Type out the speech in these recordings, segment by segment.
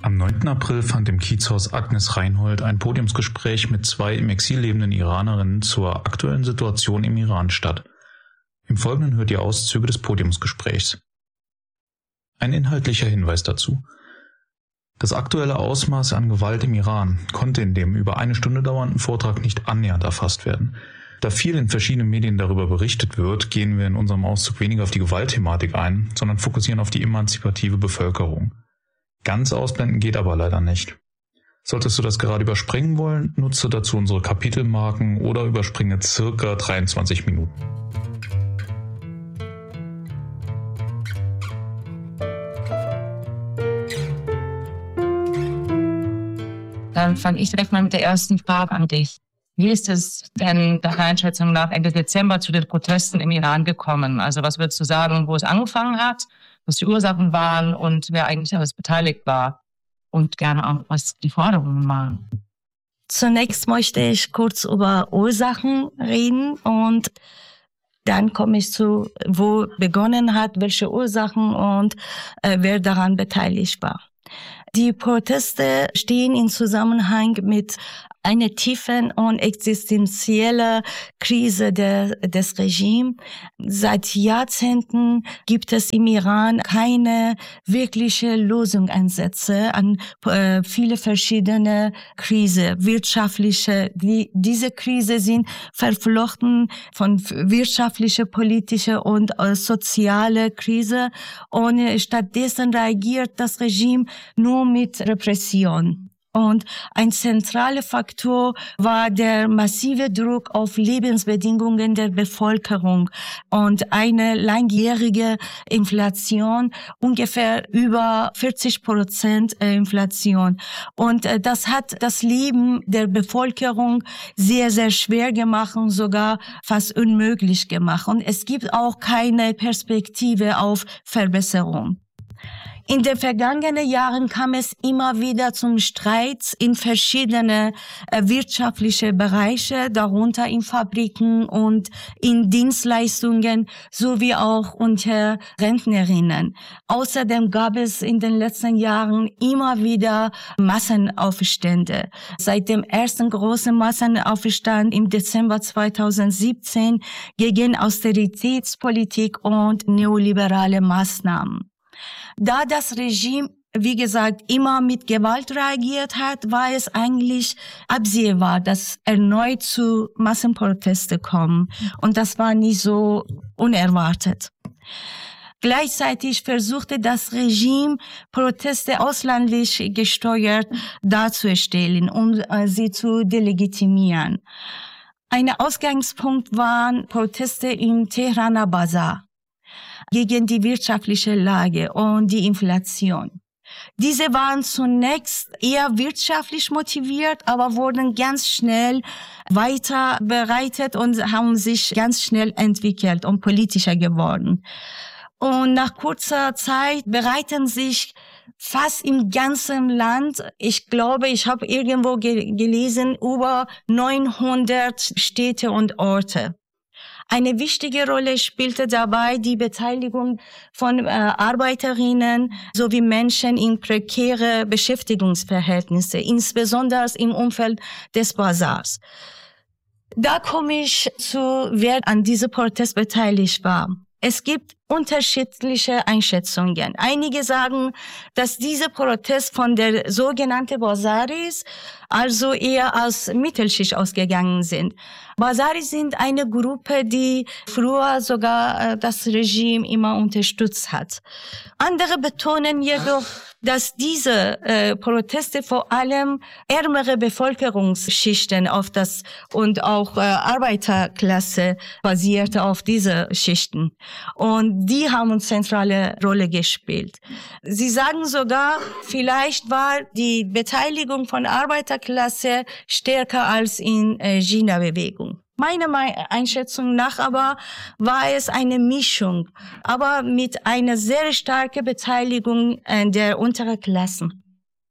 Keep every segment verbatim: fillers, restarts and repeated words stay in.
Am neunten April fand im Kiezhaus Agnes Reinhold ein Podiumsgespräch mit zwei im Exil lebenden Iranerinnen zur aktuellen Situation im Iran statt. Im Folgenden hört ihr Auszüge des Podiumsgesprächs. Ein inhaltlicher Hinweis dazu. Das aktuelle Ausmaß an Gewalt im Iran konnte in dem über eine Stunde dauernden Vortrag nicht annähernd erfasst werden. Da viel in verschiedenen Medien darüber berichtet wird, gehen wir in unserem Auszug weniger auf die Gewaltthematik ein, sondern fokussieren auf die emanzipative Bevölkerung. Ganz ausblenden geht aber leider nicht. Solltest du das gerade überspringen wollen, nutze dazu unsere Kapitelmarken oder überspringe circa dreiundzwanzig Minuten. Dann fange ich direkt mal mit der ersten Frage an dich. Wie ist es denn deiner Einschätzung nach Ende Dezember zu den Protesten im Iran gekommen? Also was würdest du sagen, wo es angefangen hat, was die Ursachen waren und wer eigentlich alles beteiligt war? Und gerne auch, was die Forderungen waren. Zunächst möchte ich kurz über Ursachen reden und dann komme ich zu, wo begonnen hat, welche Ursachen und äh, wer daran beteiligt war. Die Proteste stehen in Zusammenhang mit einer tiefen und existenziellen Krise der, des Regimes. Seit Jahrzehnten gibt es im Iran keine wirkliche Lösungsansätze an äh, viele verschiedene Krisen, wirtschaftliche. Die, diese Krise sind verflochten von wirtschaftlicher, politischer und äh, sozialer Krise und äh, stattdessen reagiert das Regime nur mit Repression. Und ein zentraler Faktor war der massive Druck auf Lebensbedingungen der Bevölkerung und eine langjährige Inflation, ungefähr über vierzig Prozent Inflation. Und das hat das Leben der Bevölkerung sehr, sehr schwer gemacht und sogar fast unmöglich gemacht. Und es gibt auch keine Perspektive auf Verbesserung. In den vergangenen Jahren kam es immer wieder zum Streit in verschiedene äh, wirtschaftliche Bereiche, darunter in Fabriken und in Dienstleistungen sowie auch unter Rentnerinnen. Außerdem gab es in den letzten Jahren immer wieder Massenaufstände. Seit dem ersten großen Massenaufstand im Dezember zweitausendsiebzehn gegen Austeritätspolitik und neoliberale Maßnahmen. Da das Regime, wie gesagt, immer mit Gewalt reagiert hat, war es eigentlich absehbar, dass erneut zu Massenprotesten kommen. Und das war nicht so unerwartet. Gleichzeitig versuchte das Regime, Proteste ausländlich gesteuert darzustellen und äh, sie zu delegitimieren. Ein Ausgangspunkt waren Proteste im Tehraner Bazar gegen die wirtschaftliche Lage und die Inflation. Diese waren zunächst eher wirtschaftlich motiviert, aber wurden ganz schnell weiter bereitet und haben sich ganz schnell entwickelt und politischer geworden. Und nach kurzer Zeit bereiten sich fast im ganzen Land, ich glaube, ich habe irgendwo ge- gelesen, über neunhundert Städte und Orte. Eine wichtige Rolle spielte dabei die Beteiligung von äh, Arbeiterinnen sowie Menschen in prekäre Beschäftigungsverhältnisse, insbesondere im Umfeld des Bazars. Da komme ich zu, wer an diesem Protest beteiligt war. Es gibt unterschiedliche Einschätzungen. Einige sagen, dass dieser Protest von der sogenannten Bazaris, also eher als Mittelschicht ausgegangen sind. Bazaris sind eine Gruppe, die früher sogar das Regime immer unterstützt hat. Andere betonen jedoch, dass diese äh, Proteste vor allem ärmere Bevölkerungsschichten auf das und auch äh, Arbeiterklasse basierte auf diese Schichten. Und die haben eine zentrale Rolle gespielt. Sie sagen sogar, vielleicht war die Beteiligung von Arbeiterklasse stärker als in äh, Jina-Bewegung. Meiner Einschätzung nach aber war es eine Mischung, aber mit einer sehr starken Beteiligung der unteren Klassen.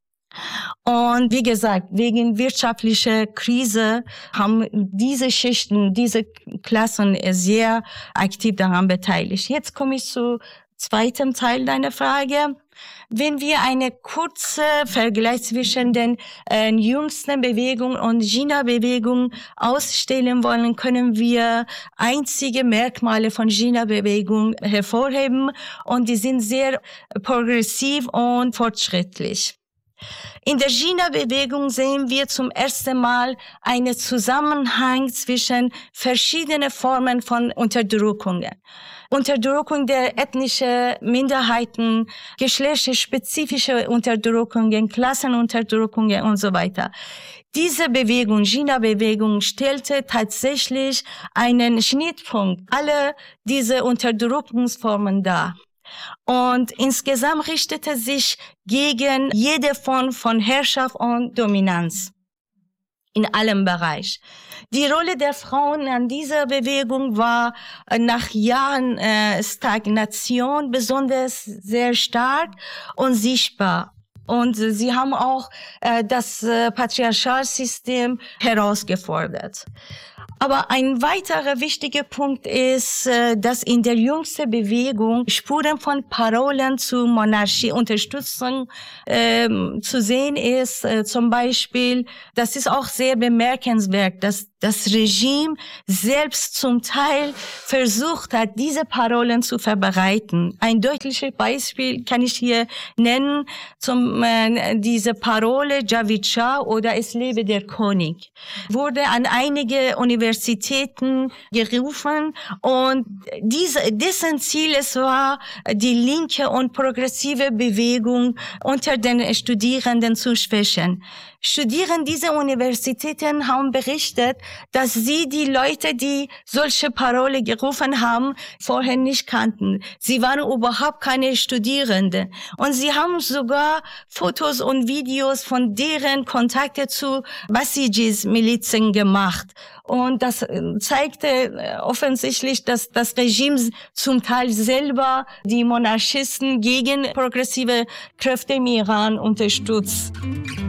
Und wie gesagt, wegen wirtschaftlicher Krise haben diese Schichten, diese Klassen sehr aktiv daran beteiligt. Jetzt komme ich zu zweiten Teil deiner Frage. Wenn wir eine kurze Vergleich zwischen den äh, jüngsten Bewegungen und Jina-Bewegung ausstellen wollen, können wir einzige Merkmale von Jina-Bewegung hervorheben und die sind sehr progressiv und fortschrittlich. In der Jina-Bewegung sehen wir zum ersten Mal einen Zusammenhang zwischen verschiedenen Formen von Unterdrückungen. Unterdrückung der ethnischen Minderheiten, geschlechtsspezifische Unterdrückungen, Klassenunterdrückungen und so weiter. Diese Bewegung, Jina-Bewegung, stellte tatsächlich einen Schnittpunkt aller diese Unterdrückungsformen dar. Und insgesamt richtete sich gegen jede Form von Herrschaft und Dominanz in allem Bereich. Die Rolle der Frauen an dieser Bewegung war nach Jahren äh, Stagnation besonders sehr stark und sichtbar. Und sie haben auch äh, das äh, Patriarchalsystem herausgefordert. Aber ein weiterer wichtiger Punkt ist, dass in der jüngsten Bewegung Spuren von Parolen zu Monarchieunterstützung ähm, zu sehen ist. Äh, zum Beispiel, das ist auch sehr bemerkenswert, dass das Regime selbst zum Teil versucht hat, diese Parolen zu verbreiten. Ein deutliches Beispiel kann ich hier nennen, zum äh, diese Parole Javid Shah oder Es lebe der König, wurde an einige Universitäten gerufen und diese, dessen Ziel es war, die linke und progressive Bewegung unter den Studierenden zu schwächen. Studierende dieser Universitäten haben berichtet, dass sie die Leute, die solche Parole gerufen haben, vorher nicht kannten. Sie waren überhaupt keine Studierenden. Und sie haben sogar Fotos und Videos von deren Kontakte zu Basijis-Milizen gemacht. Und das zeigte offensichtlich, dass das Regime zum Teil selber die Monarchisten gegen progressive Kräfte im Iran unterstützt.